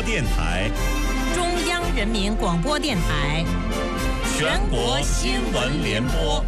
电台、 中央人民广播电台、 全国新闻联播。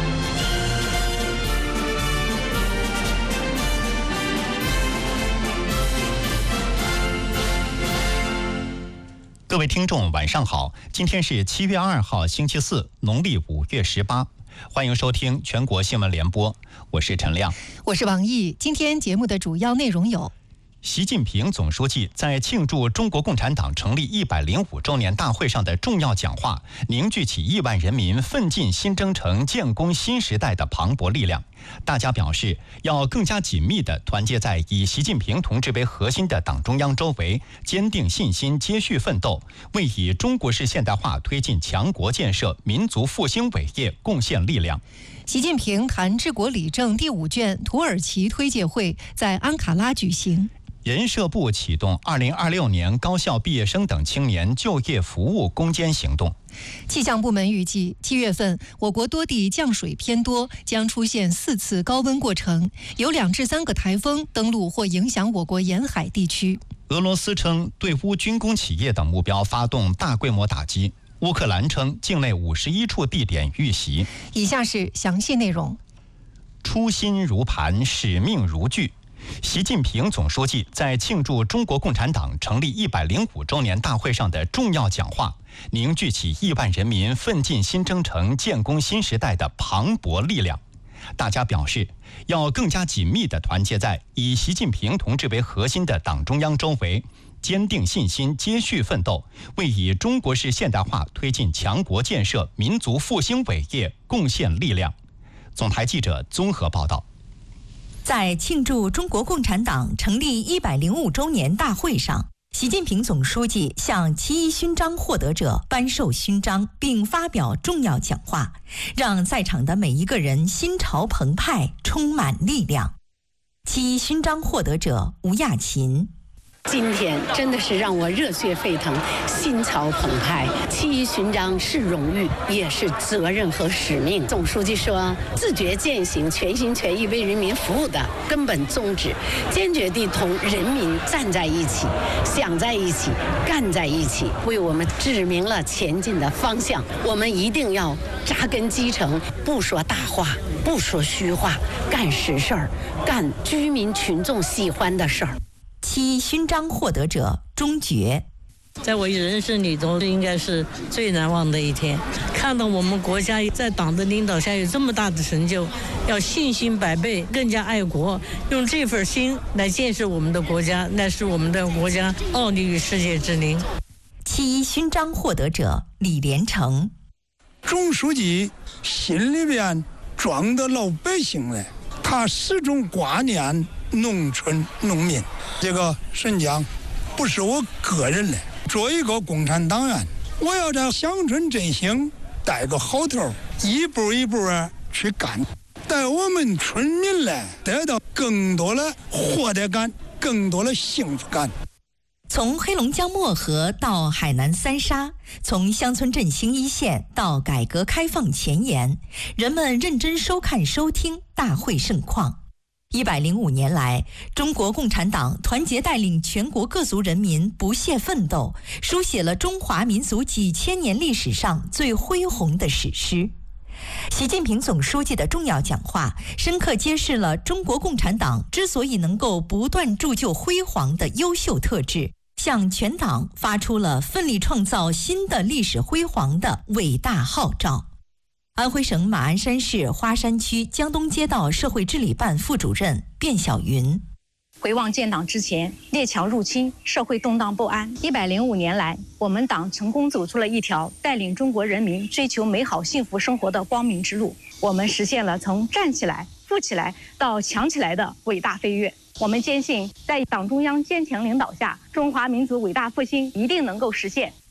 各位听众，晚上好！今天是7月2号，星期四，农历5月18。欢迎收听全国新闻联播，我是陈亮， 我是王毅。今天节目的主要内容有： 习近平总书记在庆祝中国共产党成立105周年大会上的重要讲话，凝聚起亿万人民奋进新征程、建功新时代的磅礴力量。大家表示，要更加紧密地团结在以习近平同志为核心的党中央周围，坚定信心，接续奋斗，为以中国式现代化推进强国建设、民族复兴伟业贡献力量。 习近平谈治国理政第5卷土耳其推介会在安卡拉举行。 人社部启动2026年高校毕业生等青年就业服务攻坚行动。 气象部门预计7月份我国多地降水偏多，将出现4次高温过程，有2至3个台风登陆或影响我国沿海地区。 俄罗斯称对乌军工企业等目标发动大规模打击，乌克兰称境内51处地点遇袭。 以下是详细内容。 初心如磐，使命如炬。习近平总书记在庆祝中国共产党成立105周年大会上的重要讲话，凝聚起亿万人民奋进新征程、建功新时代的磅礴力量。大家表示，要更加紧密地团结在以习近平同志为核心的党中央周围，坚定信心，接续奋斗，为以中国式现代化推进强国建设、民族复兴伟业贡献力量。总台记者综合报道。 在庆祝中国共产党成立105周年大会上，习近平总书记向7·1勋章获得者颁授勋章，并发表重要讲话，让在场的每一个人心潮澎湃，充满力量。7·1勋章获得者吴亚琴。 今天真的是让我热血沸腾，心潮澎湃。7·1勋章是荣誉，也是责任和使命。总书记说，自觉践行全心全意为人民服务的根本宗旨，坚决地同人民站在一起，想在一起，干在一起，为我们指明了前进的方向。我们一定要扎根基层，不说大话，不说虚话，干实事儿，干居民群众喜欢的事儿。 7·1勋章获得者钟觉， 在我人生里头应该是最难忘的一天。看到我们国家在党的领导下有这么大的成就，要信心百倍，更加爱国，用这份心来建设我们的国家，那是我们的国家傲立于世界之林。 7·1勋章获得者李连成， 总书记心里边装的老百姓嘞，他始终挂念农村农民。这个实际上不是我个人嘞，作为一个共产党员，我要在乡村振兴带个好头，一步一步去干，带我们村民嘞得到更多的获得感，更多的幸福感。 从黑龙江漠河到海南三沙，从乡村振兴一线到改革开放前沿，人们认真收看收听大会盛况。105年来，中国共产党团结带领全国各族人民不懈奋斗，书写了中华民族几千年历史上最恢宏的史诗。习近平总书记的重要讲话，深刻揭示了中国共产党之所以能够不断铸就辉煌的优秀特质，向全党发出了奋力创造新的历史辉煌的伟大号召。安徽省马鞍山市花山区江东街道社会治理办副主任卞小云， 回望建党之前，列强入侵，社会动荡不安。105年来，我们党成功走出了一条带领中国人民追求美好幸福生活的光明之路。我们实现了从站起来、富起来到强起来的伟大飞跃。我们坚信，在党中央坚强领导下，中华民族伟大复兴一定能够实现。